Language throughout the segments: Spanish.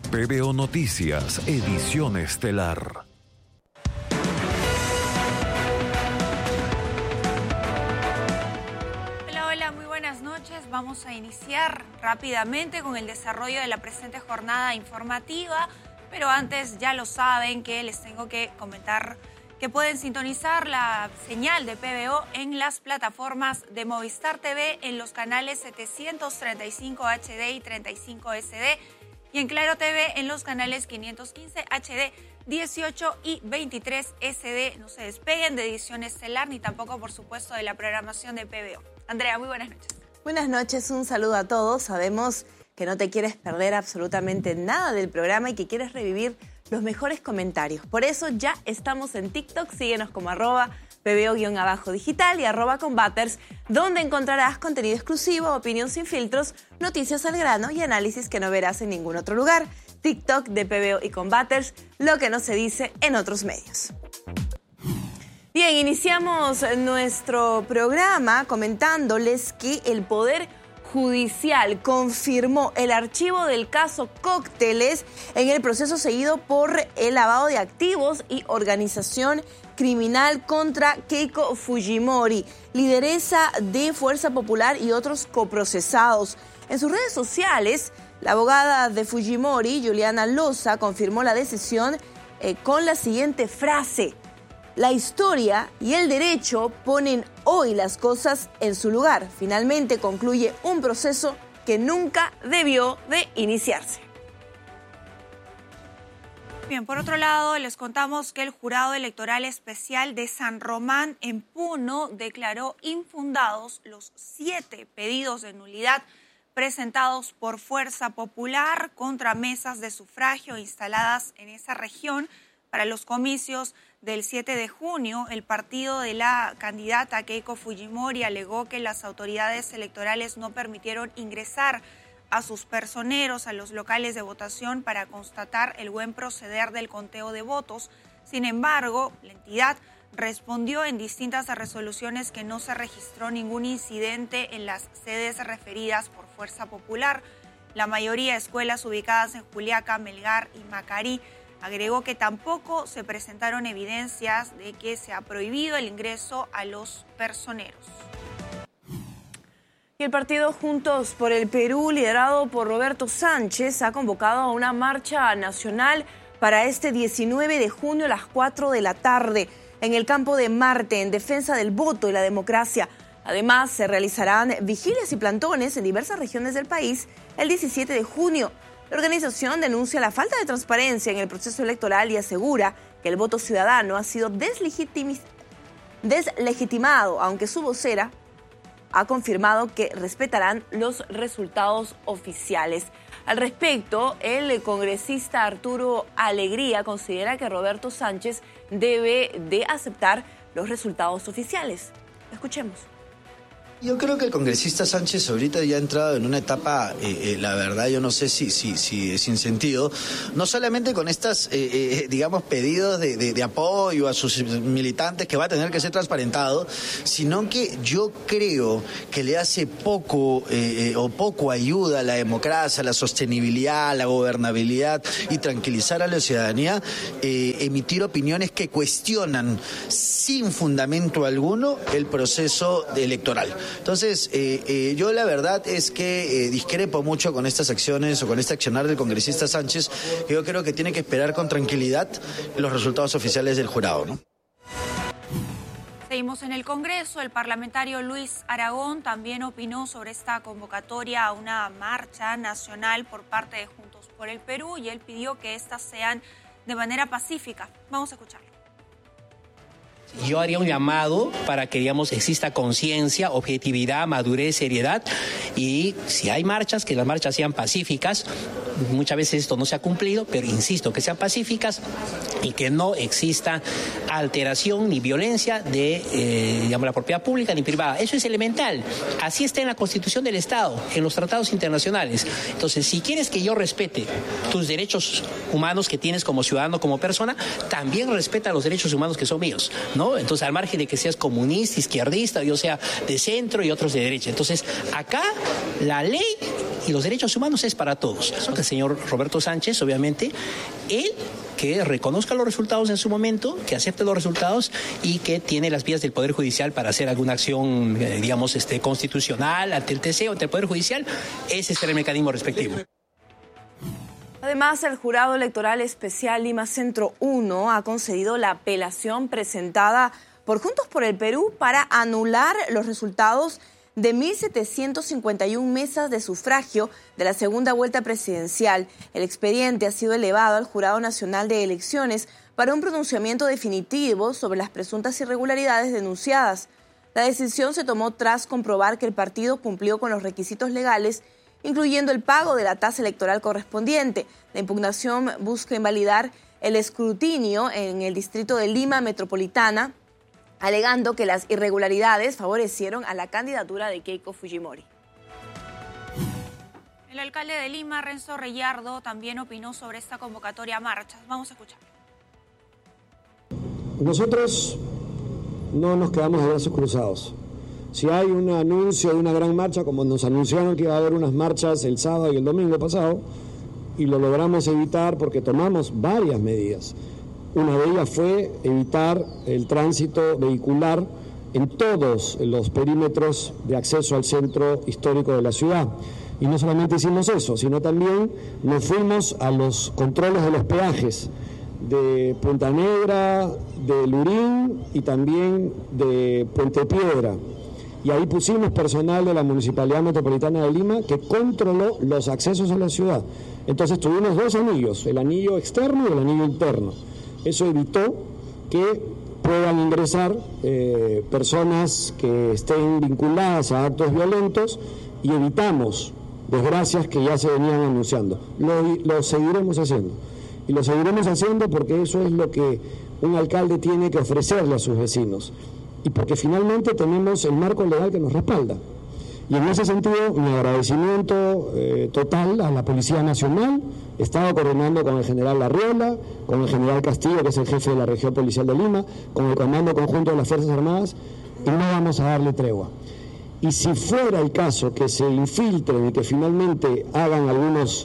PBO Noticias, edición estelar. Hola, muy buenas noches. Vamos a iniciar rápidamente con el desarrollo de la presente jornada informativa, pero antes ya lo saben que les tengo que comentar que pueden sintonizar la señal de PBO en las plataformas de Movistar TV en los canales 735 HD y 35 SD y en Claro TV en los canales 515 HD, 18 y 23 SD. No se despeguen de Edición Estelar ni tampoco, por supuesto, de la programación de PBO. Andrea, muy buenas noches. Buenas noches, un saludo a todos. Sabemos que no te quieres perder absolutamente nada del programa y que quieres revivir los mejores comentarios. Por eso ya estamos en TikTok, síguenos como @PBO_digital y @Combaters, donde encontrarás contenido exclusivo, opinión sin filtros, noticias al grano y análisis que no verás en ningún otro lugar. TikTok de PBO y Combaters, lo que no se dice en otros medios. Bien, iniciamos nuestro programa comentándoles que el Poder Judicial confirmó el archivo del caso Cócteles en el proceso seguido por el lavado de activos y organización criminal contra Keiko Fujimori, lideresa de Fuerza Popular y otros coprocesados. En sus redes sociales, la abogada de Fujimori, Juliana Loza, confirmó la decisión con la siguiente frase: la historia y el derecho ponen hoy las cosas en su lugar. Finalmente concluye un proceso que nunca debió de iniciarse. Bien, por otro lado, les contamos que el Jurado Electoral Especial de San Román en Puno declaró infundados los 7 pedidos de nulidad presentados por Fuerza Popular contra mesas de sufragio instaladas en esa región para los comicios del 7 de junio. El partido de la candidata Keiko Fujimori alegó que las autoridades electorales no permitieron ingresar a sus personeros a los locales de votación para constatar el buen proceder del conteo de votos. Sin embargo, la entidad respondió en distintas resoluciones que no se registró ningún incidente en las sedes referidas por Fuerza Popular. La mayoría de escuelas ubicadas en Juliaca, Melgar y Macarí. Agregó que tampoco se presentaron evidencias de que se ha prohibido el ingreso a los personeros. Y el partido Juntos por el Perú, liderado por Roberto Sánchez, ha convocado a una marcha nacional para este 19 de junio a las 4 de la tarde en el Campo de Marte en defensa del voto y la democracia. Además, se realizarán vigilias y plantones en diversas regiones del país el 17 de junio. La organización denuncia la falta de transparencia en el proceso electoral y asegura que el voto ciudadano ha sido deslegitimado, aunque su vocera ha confirmado que respetarán los resultados oficiales. Al respecto, el congresista Arturo Alegría considera que Roberto Sánchez debe de aceptar los resultados oficiales. Escuchemos. Yo creo que el congresista Sánchez ahorita ya ha entrado en una etapa, la verdad yo no sé si sin sentido, no solamente con estas, digamos, pedidos de apoyo a sus militantes que va a tener que ser transparentado, sino que yo creo que le hace poco ayuda a la democracia, a la sostenibilidad, a la gobernabilidad y tranquilizar a la ciudadanía, emitir opiniones que cuestionan sin fundamento alguno el proceso electoral. Entonces, yo la verdad es que discrepo mucho con estas acciones o con este accionar del congresista Sánchez, que yo creo que tiene que esperar con tranquilidad los resultados oficiales del jurado, ¿no? Seguimos en el Congreso. El parlamentario Luis Aragón también opinó sobre esta convocatoria a una marcha nacional por parte de Juntos por el Perú y él pidió que estas sean de manera pacífica. Vamos a escucharlo. Yo haría un llamado para que, digamos, exista conciencia, objetividad, madurez, seriedad, y si hay marchas, que las marchas sean pacíficas. Muchas veces esto no se ha cumplido, pero insisto, que sean pacíficas y que no exista alteración ni violencia de digamos, la propiedad pública ni privada. Eso es elemental. Así está en la Constitución del Estado, en los tratados internacionales. Entonces, si quieres que yo respete tus derechos humanos que tienes como ciudadano, como persona, también respeta los derechos humanos que son míos, ¿no? Entonces, al margen de que seas comunista, izquierdista, yo sea de centro y otros de derecha. Entonces, acá la ley y los derechos humanos es para todos. El señor Roberto Sánchez, obviamente, él que reconozca los resultados en su momento, que acepte los resultados y que tiene las vías del Poder Judicial para hacer alguna acción, digamos, constitucional ante el TC o ante el Poder Judicial. Ese será el mecanismo respectivo. Además, el Jurado Electoral Especial Lima Centro 1 ha concedido la apelación presentada por Juntos por el Perú para anular los resultados de 1.751 mesas de sufragio de la segunda vuelta presidencial. El expediente ha sido elevado al Jurado Nacional de Elecciones para un pronunciamiento definitivo sobre las presuntas irregularidades denunciadas. La decisión se tomó tras comprobar que el partido cumplió con los requisitos legales, incluyendo el pago de la tasa electoral correspondiente. La impugnación busca invalidar el escrutinio en el distrito de Lima Metropolitana, alegando que las irregularidades favorecieron a la candidatura de Keiko Fujimori. El alcalde de Lima, Renzo Reyardo, también opinó sobre esta convocatoria a marchas. Vamos a escuchar. Nosotros no nos quedamos de brazos cruzados. Si hay un anuncio de una gran marcha, como nos anunciaron que iba a haber unas marchas el sábado y el domingo pasado, y lo logramos evitar porque tomamos varias medidas. Una de ellas fue evitar el tránsito vehicular en todos los perímetros de acceso al centro histórico de la ciudad. Y no solamente hicimos eso, sino también nos fuimos a los controles de los peajes de Punta Negra, de Lurín y también de Puente Piedra. Y ahí pusimos personal de la Municipalidad Metropolitana de Lima que controló los accesos a la ciudad. Entonces tuvimos dos anillos, el anillo externo y el anillo interno. Eso evitó que puedan ingresar personas que estén vinculadas a actos violentos y evitamos desgracias que ya se venían anunciando. Lo seguiremos haciendo. Y lo seguiremos haciendo porque eso es lo que un alcalde tiene que ofrecerle a sus vecinos. Y porque finalmente tenemos el marco legal que nos respalda. Y en ese sentido, mi agradecimiento total a la Policía Nacional. Estaba coordinando con el general Larriola, con el general Castillo, que es el jefe de la región policial de Lima, con el Comando Conjunto de las Fuerzas Armadas, y no vamos a darle tregua. Y si fuera el caso que se infiltren y que finalmente hagan algunos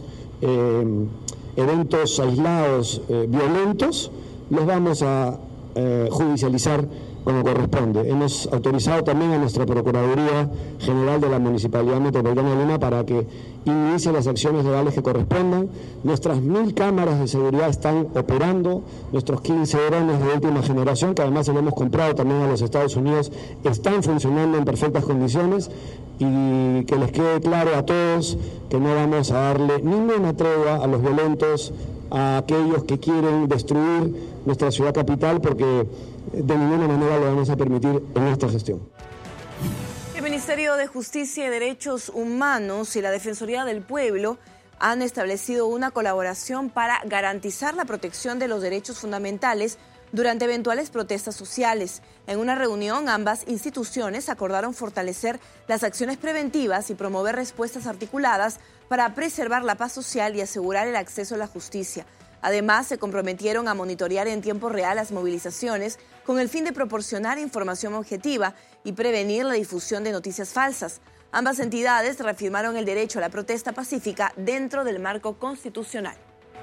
eventos aislados violentos, los vamos a judicializar como corresponde. Hemos autorizado también a nuestra Procuraduría General de la Municipalidad Metropolitana de Lima para que inicie las acciones legales que correspondan. Nuestras 1.000 cámaras de seguridad están operando, nuestros 15 drones de última generación, que además se lo hemos comprado también a los Estados Unidos, están funcionando en perfectas condiciones, y que les quede claro a todos que no vamos a darle ninguna tregua a los violentos, a aquellos que quieren destruir nuestra ciudad capital, porque de ninguna manera lo vamos a permitir en esta gestión. El Ministerio de Justicia y Derechos Humanos y la Defensoría del Pueblo han establecido una colaboración para garantizar la protección de los derechos fundamentales durante eventuales protestas sociales. En una reunión, ambas instituciones acordaron fortalecer las acciones preventivas y promover respuestas articuladas para preservar la paz social y asegurar el acceso a la justicia. Además, se comprometieron a monitorear en tiempo real las movilizaciones con el fin de proporcionar información objetiva y prevenir la difusión de noticias falsas. Ambas entidades reafirmaron el derecho a la protesta pacífica dentro del marco constitucional.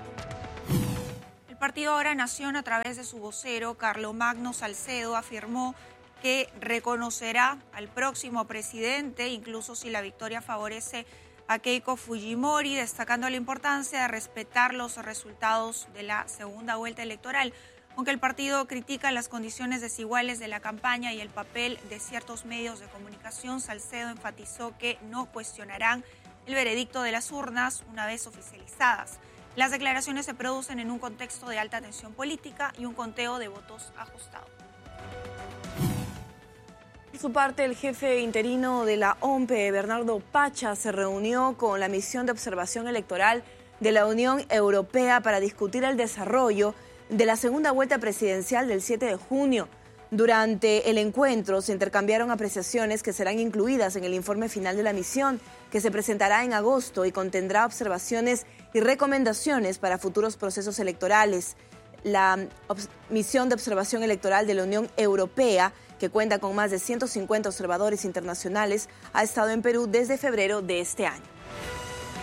El partido Ahora Nación, a través de su vocero, Carlomagno Salcedo, afirmó que reconocerá al próximo presidente, incluso si la victoria favorece a Keiko Fujimori, destacando la importancia de respetar los resultados de la segunda vuelta electoral. Aunque el partido critica las condiciones desiguales de la campaña y el papel de ciertos medios de comunicación, Salcedo enfatizó que no cuestionarán el veredicto de las urnas una vez oficializadas. Las declaraciones se producen en un contexto de alta tensión política y un conteo de votos ajustado. Por su parte, el jefe interino de la OMPE, Bernardo Pacha, se reunió con la misión de observación electoral de la Unión Europea para discutir el desarrollo de la segunda vuelta presidencial del 7 de junio. Durante el encuentro se intercambiaron apreciaciones que serán incluidas en el informe final de la misión, que se presentará en agosto y contendrá observaciones y recomendaciones para futuros procesos electorales. La misión de observación electoral de la Unión Europea, que cuenta con más de 150 observadores internacionales, ha estado en Perú desde febrero de este año.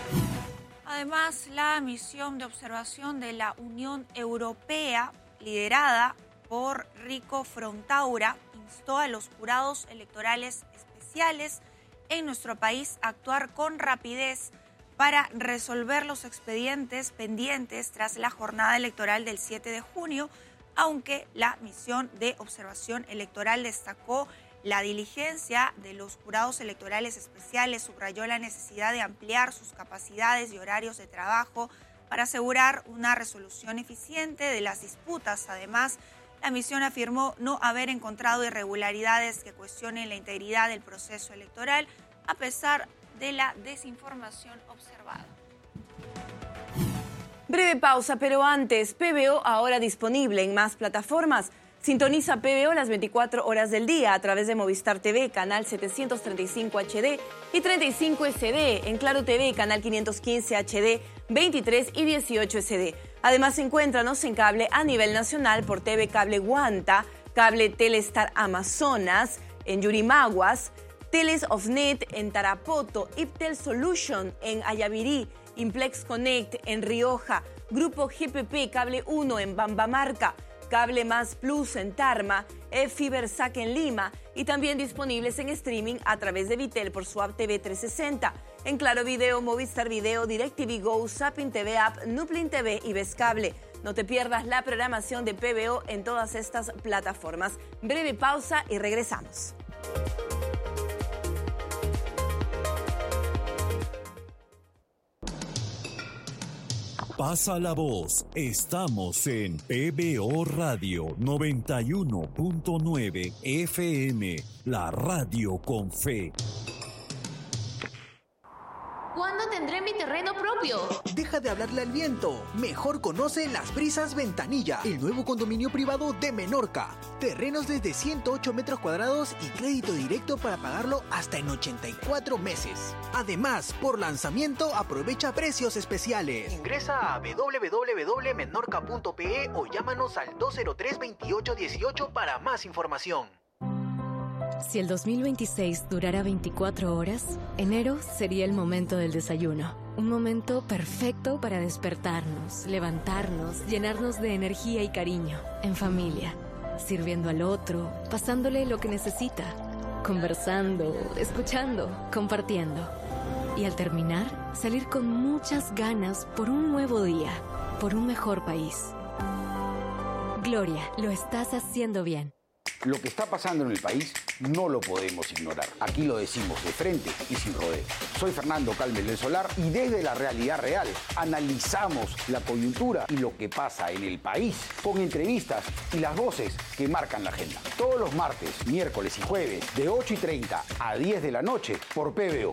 Además, la misión de observación de la Unión Europea, liderada por Rico Frontaura, instó a los jurados electorales especiales en nuestro país a actuar con rapidez para resolver los expedientes pendientes tras la jornada electoral del 7 de junio, aunque la misión de observación electoral destacó la diligencia de los jurados electorales especiales, subrayó la necesidad de ampliar sus capacidades y horarios de trabajo para asegurar una resolución eficiente de las disputas. Además, la misión afirmó no haber encontrado irregularidades que cuestionen la integridad del proceso electoral, a pesar de la desinformación observada. Breve pausa, pero antes, PBO ahora disponible en más plataformas. Sintoniza PBO las 24 horas del día a través de Movistar TV, canal 735 HD y 35 SD, en Claro TV, canal 515 HD, 23 y 18 SD. Además, encuéntranos en cable a nivel nacional por TV Cable Guanta, Cable Telestar Amazonas, en Yurimaguas, Teles of Net en Tarapoto, Iptel Solution en Ayavirí, Implex Connect en Rioja, Grupo GPP Cable 1 en Bambamarca, Cable Más Plus en Tarma, Fibersac en Lima y también disponibles en streaming a través de Vitel por su app TV 360. En Claro Video, Movistar Video, DirecTV Go, Zapping TV App, Nuplin TV y Vescable. No te pierdas la programación de PBO en todas estas plataformas. Breve pausa y regresamos. Pasa la voz. Estamos en PBO Radio 91.9 FM, la radio con fe. ¿Cuándo tendré mi terreno propio? Deja de hablarle al viento. Mejor conoce Las Brisas Ventanilla, el nuevo condominio privado de Menorca. Terrenos desde 108 metros cuadrados y crédito directo para pagarlo hasta en 84 meses. Además, por lanzamiento aprovecha precios especiales. Ingresa a www.menorca.pe o llámanos al 203-2818 para más información. Si el 2026 durara 24 horas, enero sería el momento del desayuno. Un momento perfecto para despertarnos, levantarnos, llenarnos de energía y cariño, en familia, sirviendo al otro, pasándole lo que necesita, conversando, escuchando, compartiendo. Y al terminar, salir con muchas ganas por un nuevo día, por un mejor país. Gloria, lo estás haciendo bien. Lo que está pasando en el país no lo podemos ignorar. Aquí lo decimos de frente y sin rodeo. Soy Fernando Calmes del Solar y desde la realidad real analizamos la coyuntura y lo que pasa en el país con entrevistas y las voces que marcan la agenda. Todos los martes, miércoles y jueves de 8:30 a 10 de la noche por PBO.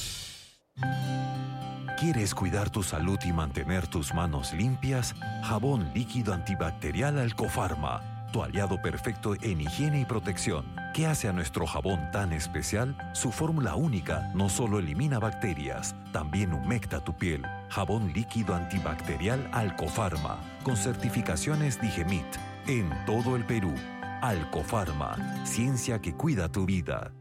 ¿Quieres cuidar tu salud y mantener tus manos limpias? Jabón líquido antibacterial Alcofarma. Tu aliado perfecto en higiene y protección. ¿Qué hace a nuestro jabón tan especial? Su fórmula única no solo elimina bacterias, también humecta tu piel. Jabón líquido antibacterial Alcofarma, con certificaciones Digemit, en todo el Perú. Alcofarma, ciencia que cuida tu vida.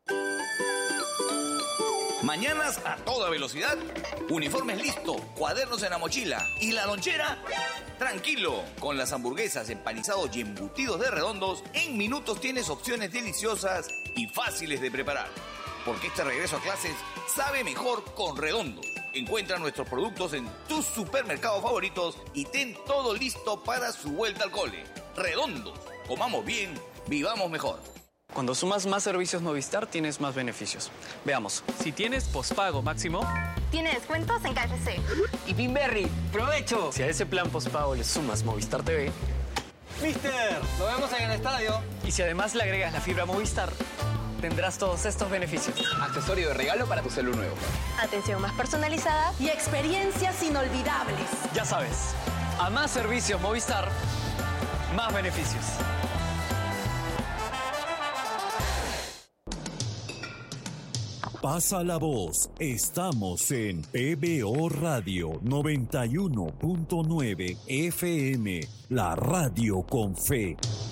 Mañanas a toda velocidad, uniformes listo, cuadernos en la mochila y la lonchera. Tranquilo, con las hamburguesas, empanizados y embutidos de Redondos, en minutos tienes opciones deliciosas y fáciles de preparar. Porque este regreso a clases sabe mejor con Redondos. Encuentra nuestros productos en tus supermercados favoritos y ten todo listo para su vuelta al cole. Redondos, comamos bien, vivamos mejor. Cuando sumas más servicios Movistar, tienes más beneficios. Veamos. Si tienes pospago máximo, Tiene descuentos en KFC. y Pinberry, ¡provecho! Si a ese plan pospago le sumas Movistar TV, ¡Mister! ¡Nos vemos en el estadio! y si además le agregas la fibra Movistar, tendrás todos estos beneficios. Accesorio de regalo para tu celu nuevo. Atención más personalizada Y experiencias inolvidables. Ya sabes, a más servicios Movistar, más beneficios. Pasa la voz. Estamos en PBO Radio 91.9 FM, la radio con fe.